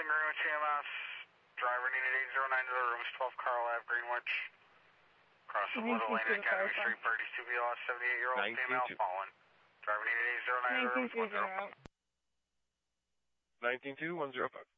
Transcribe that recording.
Greenwich EMS. Driver needed 809 to the rooms, 12 Carl Ave, Greenwich. Cross the Little Lane at Academy Street, Birdie, 2BLS, 78-year-old female, fallen. Driver needed 809 to the rooms, 10. 192-105.